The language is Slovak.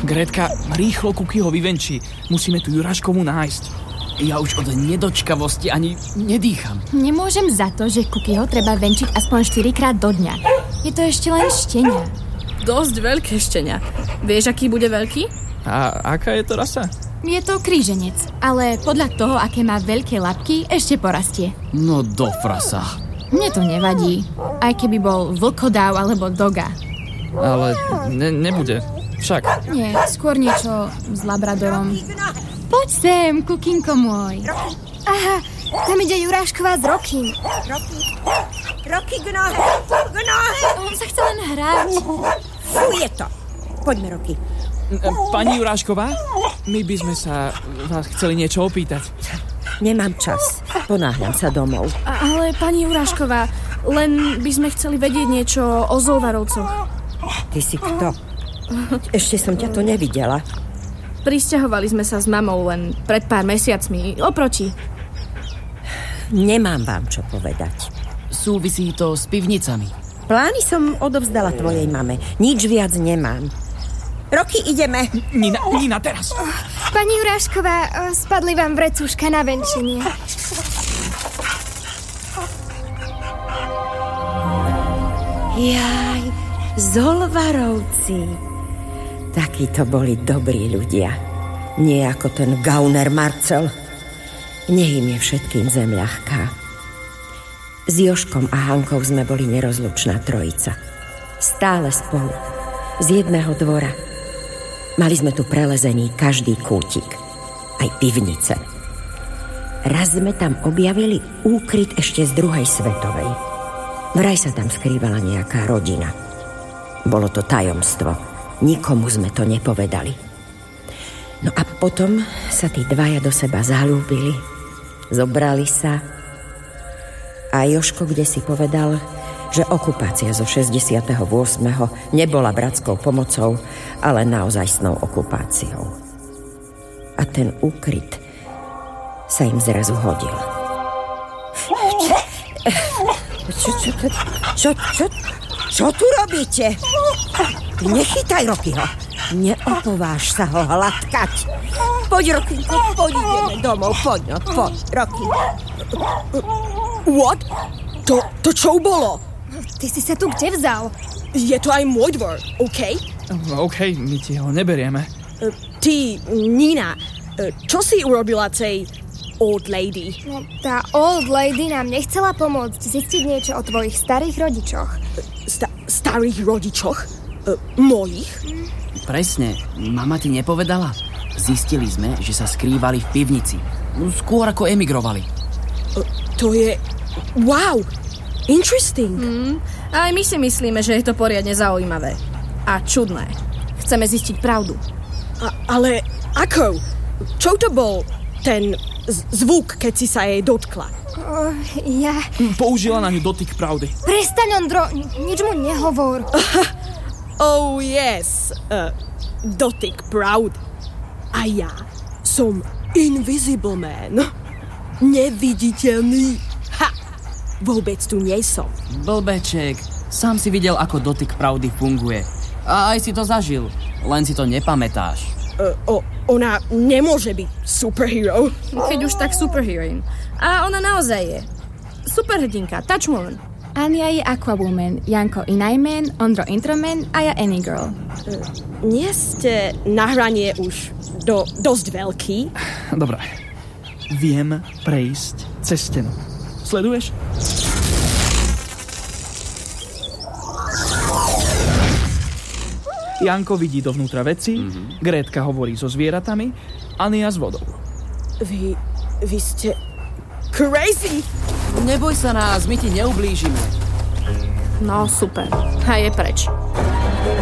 Grétka, rýchlo Kukyho vyvenčí. Musíme tu Juráškovu nájsť. Ja už od nedočkavosti ani nedýcham. Nemôžem za to, že Kukyho treba venčiť aspoň 4-krát do dňa. Je to ešte len štenia. Dosť veľké štenia. Vieš, aký bude veľký? A aká je to rasa? Je to kríženec, ale podľa toho, aké má veľké labky, ešte porastie. No do frasa. Mne to nevadí. Aj keby bol vlkodáv alebo doga. Ale nebude. Však. Nie, skôr niečo s labradorom. Poď sem, Kukinko môj. Aha, tam ide Jurášková s Rockym. Rocky, gnohe! On sa chce len hrať. Fuje to. Poďme, Rocky. Pani Jurášková, my by sme sa vás chceli niečo opýtať. Nemám čas. Ponáhľam sa domov. Ale pani Jurášková, len by sme chceli vedieť niečo o Zolvarovcoch. Ty si kto? Ešte som ťa to nevidela. Prisťahovali sme sa s mamou len pred pár mesiacmi. Oproti. Nemám vám čo povedať. Súvisí to s pivnicami. Plány som odovzdala tvojej mame. Nič viac nemám. Roky, ideme. Nina, teraz. Pani Jurášková, spadli vám vrecúška na venčenie. Jaj, Zolvarovci. Takí to boli dobrí ľudia. Nie ako ten gauner Marcel. Nech im je všetkým zem ľahká. S Jožkom a Hankou sme boli nerozlučná trojica. Stále spolu. Z jedného dvora. Mali sme tu prelezený každý kútik. Aj pivnice. Raz sme tam objavili úkryt ešte z druhej svetovej. Vraj sa tam skrývala nejaká rodina. Bolo to tajomstvo. Nikomu sme to nepovedali. No a potom sa tí dvaja do seba zaľúbili. Zobrali sa. A Jožko kdesi povedal, že okupácia zo 68. nebola bratskou pomocou, ale naozajstnou okupáciou. A ten úkryt sa im zrazu hodil. Čo tu robíte? Ty nechytaj Rockyho. Neopováž sa ho hladkať. Poď, Rockinko, poď, ideme domov. Poď, Rocky. What? To čo bolo? Ty si sa tu kde vzal? Je to aj môj dvor, OK? OK, my ti ho neberieme. Ty, Nina, čo si urobila tej old lady? No, tá old lady nám nechcela pomôcť zistiť niečo o tvojich starých rodičoch. Starých rodičoch? Mojich? Presne, mama ti nepovedala? Zistili sme, že sa skrývali v pivnici. Skôr ako emigrovali. To je... Wow! Interesting. Aj my si myslíme, že je to poriadne zaujímavé. A čudné. Chceme zistiť pravdu. Ale ako? Čo to bol ten zvuk, keď si sa jej dotkla? Použila na ňu dotyk pravdy. Prestaň, Ondro, nič mu nehovor. Oh yes, dotyk pravdy. A ja som Invisible Man. Neviditeľný. Vôbec tu nie som. Blbeček, sám si videl, ako dotyk pravdy funguje. A aj si to zažil, len si to nepamätáš. Ona nemôže byť superhero. Keď už tak superheroine. A ona naozaj je. Superhrdinka, Touchwoman. Ania je Aquawoman, Janko Inajman, Ondro Introman a ja Anygirl. Nie ste na hranie už dosť veľký? Dobre. Viem prejsť cez stenu. Sleduješ? Janko vidí dovnútra veci, Grétka hovorí so zvieratami, Ania s vodou. Vy ste crazy! Neboj sa nás, my ti neublížime. No super, a je preč.